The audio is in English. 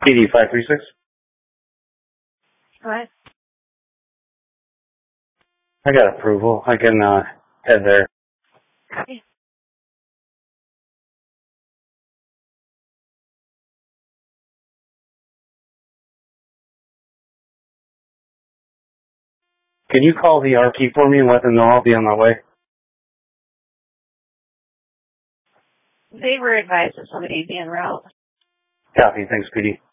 PD 536. What? I got approval. I can head there. Copy. Can you call the RP for me and let them know I'll be on my way? They were advised that somebody be en route. Copy. Thanks, PD.